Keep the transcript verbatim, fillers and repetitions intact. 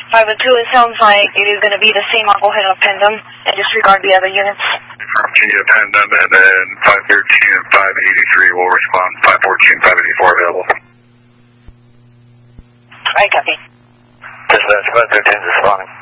five oh two, it sounds like it is going to be the same. I'll go ahead and append them and disregard the other units. Can you append them, and then five thirteen and five eighty-three will respond. five fourteen, five eighty-four available. I copy. Dispatch, five thirteen is responding.